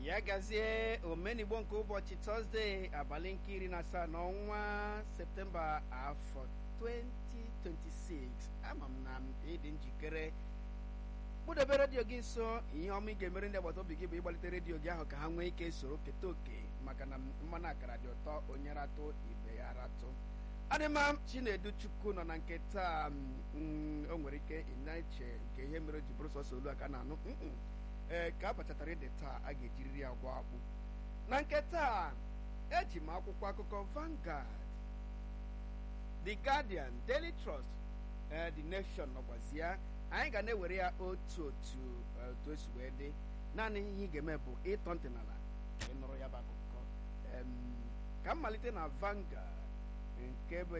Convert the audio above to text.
ya gazie omenigbo nke ụbọchị Tọzdee abalị nke 17 n'ọnwa Septemba afọ 2026. ama m na ịdị njikere kpụdebe redio gị nso. ihe ọma ị ga-emere ndị agbata obi gị bụ ịgbalite redio gị ahụ ka ha nwee ike soro keta oke, maka na mmanụ akara dị ụtọ, onye ratụ ibe ya ratụ. adịma Chinedu Chukwu nọ na nke taa. O nwere ike ị na-eche nke ihe mere ji bụrụ sọsọ olu aka na-anụ ka a bachatara ede taa a ga-ejiriri agwa akpụ. na nke taa eji m akwụkwọ akụkọ Vanguard, The Guardian, Daily Trust, The Nation nọkwazịa. anyị ga na-ewere ya otu esi wee dị. naanị ihe ị ga-eme bụ ịtọ ntị n'ala ịnụrụ ya bụ akụkọ. ka m malite na Vanguard nke bụ